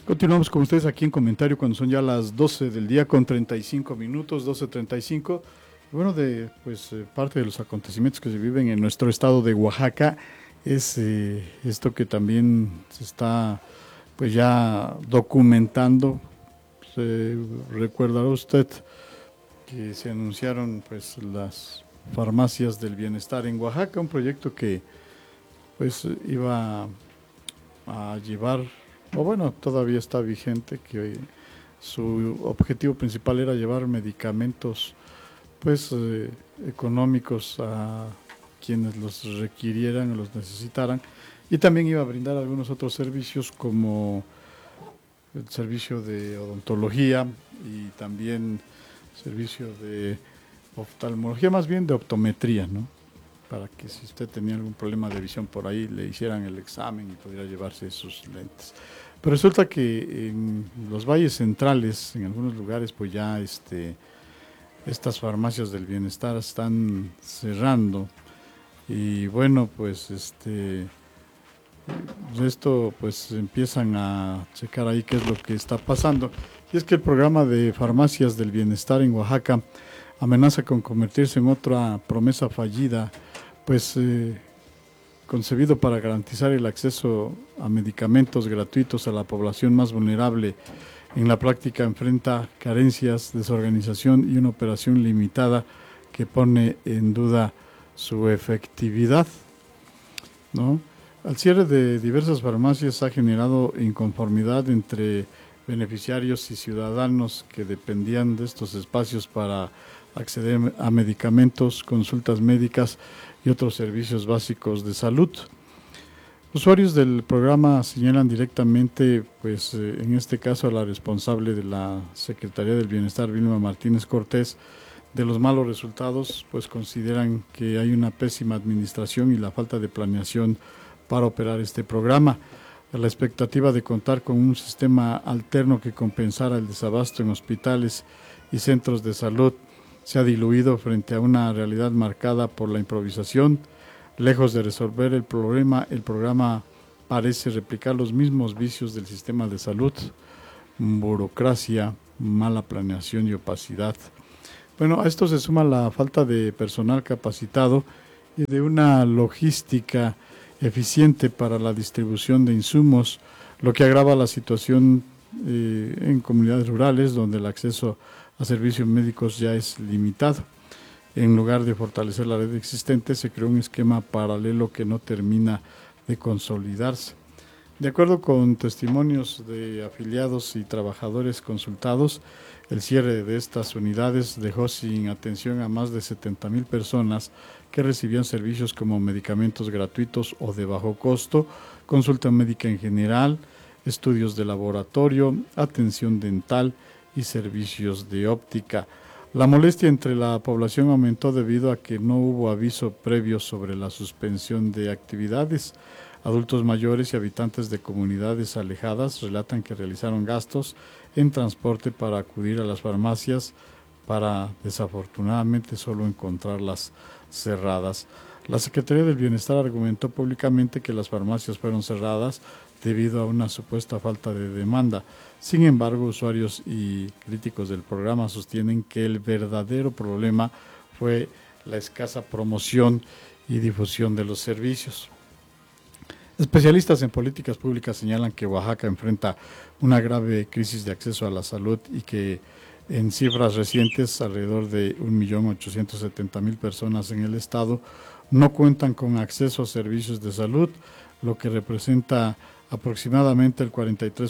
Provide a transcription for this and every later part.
Continuamos con ustedes aquí en comentario cuando son ya las 12 del día con 35 minutos, 12:35. Bueno, parte de los acontecimientos que se viven en nuestro estado de Oaxaca es esto que también se está pues ya documentando. Recordará usted que se anunciaron pues las farmacias del bienestar en Oaxaca, un proyecto que pues iba a llevar, o bueno, todavía está vigente, que su objetivo principal era llevar medicamentos pues económicos a quienes los requirieran o los necesitaran, y también iba a brindar algunos otros servicios como el servicio de odontología y también servicio de oftalmología, más bien de optometría, ¿no? Para que si usted tenía algún problema de visión por ahí, le hicieran el examen y pudiera llevarse sus lentes. Pero resulta que en los valles centrales, en algunos lugares, pues ya estas farmacias del bienestar están cerrando. Y bueno, pues esto pues empiezan a checar ahí qué es lo que está pasando. Y es que el programa de farmacias del bienestar en Oaxaca amenaza con convertirse en otra promesa fallida, pues concebido para garantizar el acceso a medicamentos gratuitos a la población más vulnerable. En la práctica enfrenta carencias, desorganización y una operación limitada que pone en duda su efectividad, ¿no? Al cierre de diversas farmacias ha generado inconformidad entre beneficiarios y ciudadanos que dependían de estos espacios para acceder a medicamentos, consultas médicas y otros servicios básicos de salud. Usuarios del programa señalan directamente, pues en este caso a la responsable de la Secretaría del Bienestar, Vilma Martínez Cortés, de los malos resultados, pues consideran que hay una pésima administración y la falta de planeación para operar este programa. La expectativa de contar con un sistema alterno que compensara el desabasto en hospitales y centros de salud se ha diluido frente a una realidad marcada por la improvisación. Lejos de resolver el programa parece replicar los mismos vicios del sistema de salud: burocracia, mala planeación y opacidad. Bueno, a esto se suma la falta de personal capacitado y de una logística eficiente para la distribución de insumos, lo que agrava la situación en comunidades rurales donde el acceso a servicios médicos ya es limitado. En lugar de fortalecer la red existente, se creó un esquema paralelo que no termina de consolidarse. De acuerdo con testimonios de afiliados y trabajadores consultados, el cierre de estas unidades dejó sin atención a más de 70,000 personas que recibían servicios como medicamentos gratuitos o de bajo costo, consulta médica en general, estudios de laboratorio, atención dental y servicios de óptica. La molestia entre la población aumentó debido a que no hubo aviso previo sobre la suspensión de actividades. Adultos mayores y habitantes de comunidades alejadas relatan que realizaron gastos en transporte para acudir a las farmacias para, desafortunadamente, solo encontrarlas cerradas. La Secretaría del Bienestar argumentó públicamente que las farmacias fueron cerradas debido a una supuesta falta de demanda. Sin embargo, usuarios y críticos del programa sostienen que el verdadero problema fue la escasa promoción y difusión de los servicios. Especialistas en políticas públicas señalan que Oaxaca enfrenta una grave crisis de acceso a la salud y que en cifras recientes alrededor de 1.870.000 personas en el estado no cuentan con acceso a servicios de salud, lo que representa aproximadamente el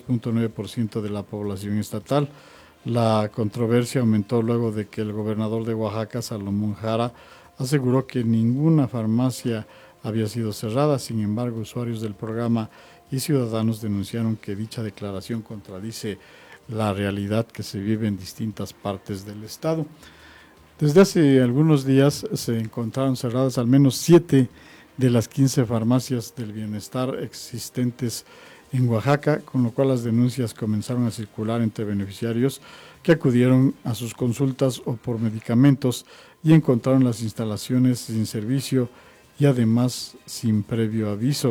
43.9% de la población estatal. La controversia aumentó luego de que el gobernador de Oaxaca, Salomón Jara, aseguró que ninguna farmacia había sido cerrada. Sin embargo, usuarios del programa y ciudadanos denunciaron que dicha declaración contradice la realidad que se vive en distintas partes del estado. Desde hace algunos días se encontraron cerradas al menos 7 de las 15 farmacias del bienestar existentes en Oaxaca, con lo cual las denuncias comenzaron a circular entre beneficiarios que acudieron a sus consultas o por medicamentos y encontraron las instalaciones sin servicio y además sin previo aviso.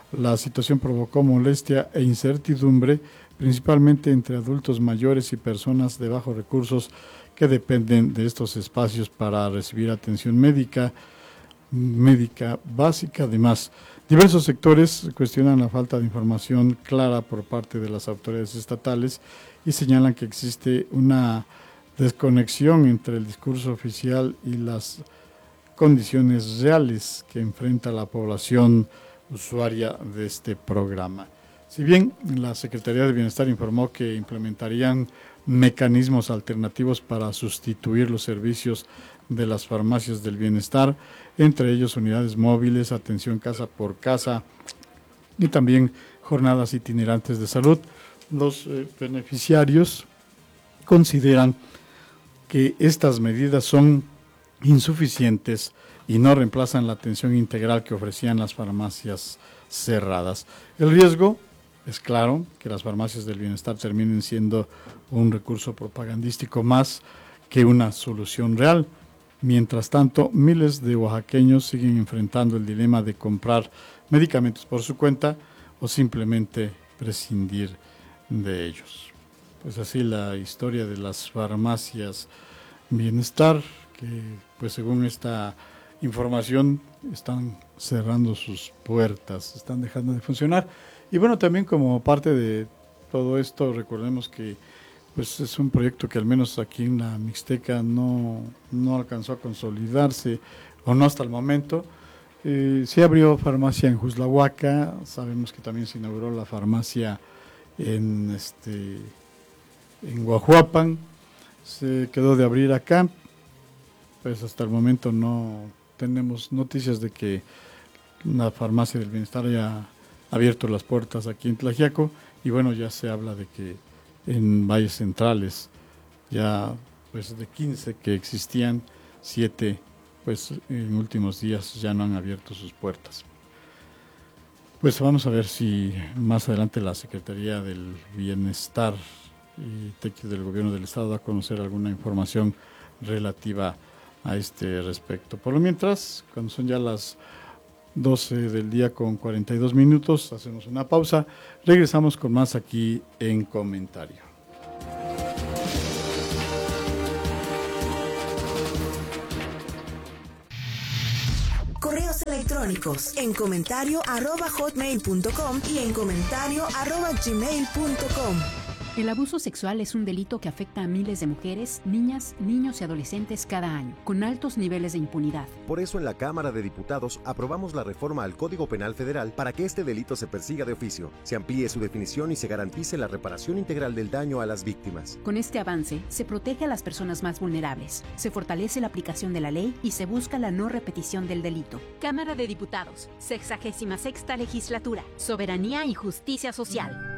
La situación provocó molestia e incertidumbre, principalmente entre adultos mayores y personas de bajos recursos que dependen de estos espacios para recibir atención médica básica. Además, diversos sectores cuestionan la falta de información clara por parte de las autoridades estatales y señalan que existe una desconexión entre el discurso oficial y las condiciones reales que enfrenta la población usuaria de este programa. Si bien la Secretaría de Bienestar informó que implementarían mecanismos alternativos para sustituir los servicios de las farmacias del bienestar, entre ellos unidades móviles, atención casa por casa y también jornadas itinerantes de salud, los beneficiarios consideran que estas medidas son insuficientes y no reemplazan la atención integral que ofrecían las farmacias cerradas. El riesgo es claro que las farmacias del bienestar terminen siendo un recurso propagandístico más que una solución real. Mientras tanto, miles de oaxaqueños siguen enfrentando el dilema de comprar medicamentos por su cuenta o simplemente prescindir de ellos. Pues así la historia de las farmacias bienestar, que pues según esta información están cerrando sus puertas, están dejando de funcionar. Y bueno, también como parte de todo esto, recordemos que pues es un proyecto que al menos aquí en la Mixteca no alcanzó a consolidarse, o no hasta el momento. Se abrió farmacia en Juslahuaca, sabemos que también se inauguró la farmacia en Guajuapan, se quedó de abrir acá, pues hasta el momento no tenemos noticias de que la farmacia del bienestar haya abierto las puertas aquí en Tlaxiaco, y bueno, ya se habla de que en Valles Centrales ya pues de 15 que existían, 7 pues en últimos días ya no han abierto sus puertas. Pues vamos a ver si más adelante la Secretaría del Bienestar y TECI del Gobierno del Estado da a conocer alguna información relativa a este respecto. Por lo mientras, cuando son ya las 12 del día con 42 minutos, hacemos una pausa, regresamos con más aquí en Comentario. Correos electrónicos en comentario@hotmail.com y en comentario@gmail.com. El abuso sexual es un delito que afecta a miles de mujeres, niñas, niños y adolescentes cada año, con altos niveles de impunidad. Por eso en la Cámara de Diputados aprobamos la reforma al Código Penal Federal para que este delito se persiga de oficio, se amplíe su definición y se garantice la reparación integral del daño a las víctimas. Con este avance, se protege a las personas más vulnerables, se fortalece la aplicación de la ley y se busca la no repetición del delito. Cámara de Diputados, 66ª Legislatura, Soberanía y Justicia Social.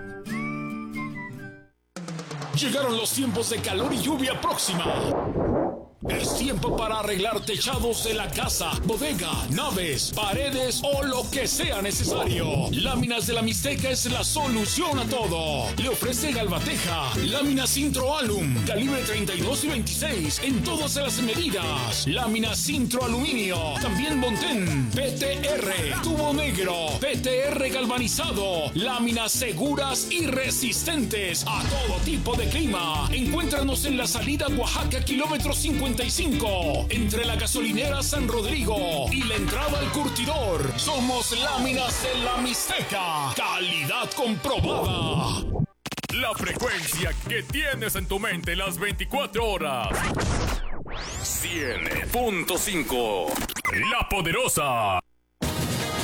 Llegaron los tiempos de calor y lluvia próxima. Es tiempo para arreglar techados de la casa, bodega, naves, paredes o lo que sea necesario. Láminas de la Mixteca es la solución a todo. Le ofrece Galvateja, láminas Intro-Alum, calibre 32 y 26, en todas las medidas. Láminas Intro-Aluminio, también Montén, PTR, tubo negro, PTR galvanizado, láminas seguras y resistentes a todo tipo de clima. Encuéntranos en la salida Oaxaca, kilómetro 55, entre la gasolinera San Rodrigo y la entrada al curtidor. Somos Láminas de la Mixteca, calidad comprobada. La frecuencia que tienes en tu mente las 24 horas. 100.5. La Poderosa.